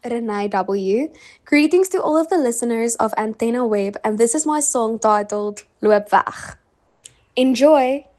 Renee W. Greetings to all of the listeners of Antenna Web, and this is my song titled Loop Weg. Enjoy!